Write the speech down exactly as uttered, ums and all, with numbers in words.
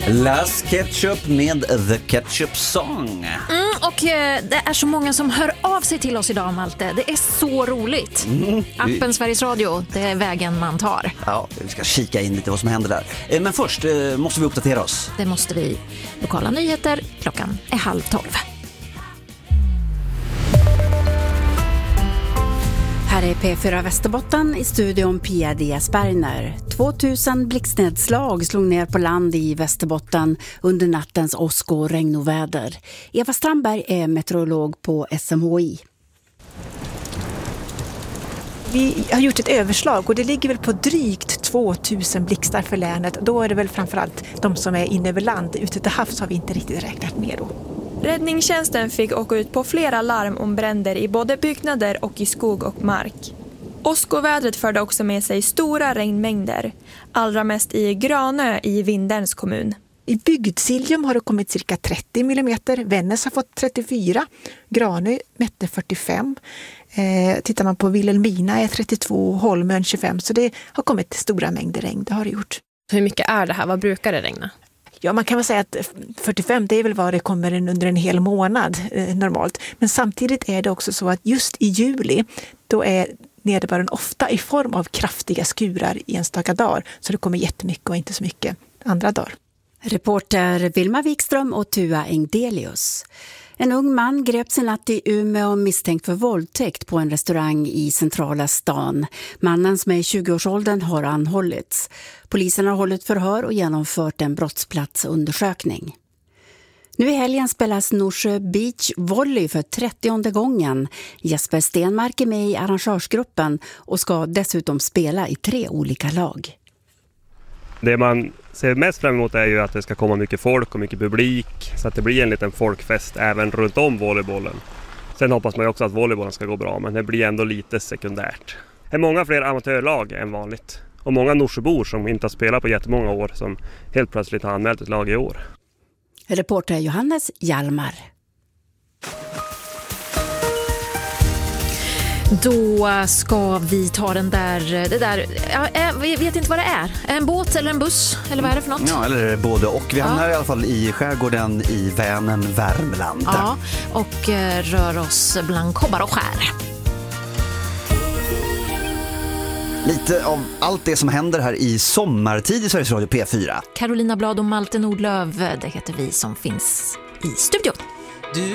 Las Ketchup med The Ketchup Song. Mm, och eh, det är så många som hör av sig till oss idag, Malte. Det är så roligt. Mm. Appen Sveriges Radio, det är vägen man tar. Ja, vi ska kika in lite vad som händer där. Eh, men först eh, måste vi uppdatera oss. Det måste vi. Lokala nyheter, klockan är halv tolv. Här är P fyra Västerbotten, i studion Pia Diaz-Bergner. tvåtusen blixtnedslag slog ner på land i Västerbotten under nattens åsk- och regnoväder. Eva Strandberg är meteorolog på S M H I. Vi har gjort ett överslag och det ligger väl på drygt tvåtusen blixtar för länet. Då är det väl framförallt de som är inne över land. Ute till havs har vi inte riktigt räknat med då. Räddningstjänsten fick åka ut på flera larm om bränder i både byggnader och i skog och mark. Åskovädret förde också med sig stora regnmängder, allra mest i Granö i Vindelns kommun. I Bygdsiljum har det kommit cirka trettio millimeter, Vännäs har fått trettiofyra, Granö mätte fyrtiofem. Eh, tittar man på Vilhelmina är trettiotvå, Holmön tjugofem, så det har kommit stora mängder regn, det har det gjort. Hur mycket är det här? Vad brukar det regna? Ja, man kan väl säga att fyrtiofem, det är väl vad det kommer under en hel månad eh, normalt. Men samtidigt är det också så att just i juli, då är nederbörden ofta i form av kraftiga skurar i enstaka dagar. Så det kommer jättemycket och inte så mycket andra dagar. Reporter Vilma Wikström och Tua Engdelius. En ung man greps i natt i Umeå misstänkt för våldtäkt på en restaurang i centrala stan. Mannen som är i tjugoårsåldern har anhållits. Polisen har hållit förhör och genomfört en brottsplatsundersökning. Nu i helgen spelas Norsjö Beach volley för trettionde gången. Jesper Stenmark är med i arrangörsgruppen och ska dessutom spela i tre olika lag. Det man ser mest fram emot är ju att det ska komma mycket folk och mycket publik, så att det blir en liten folkfest även runt om volleybollen. Sen hoppas man ju också att volleybollen ska gå bra, men det blir ändå lite sekundärt. Det är många fler amatörlag än vanligt och många Norsjöbor som inte har spelat på jättemånga år som helt plötsligt har anmält ett lag i år. Reporter Johannes Hjalmar. Då ska vi ta den där, det där, jag vet inte vad det är. En båt eller en buss, eller vad är det för något? Ja, eller både och. Vi hamnar ja. i alla fall i skärgården i Vänern, Värmland. Ja, och rör oss bland kobbar och skär. Lite av allt det som händer här i sommartid i Sveriges Radio P fyra. Carolina Blad och Malte Nordlöv, det heter vi som finns i studion.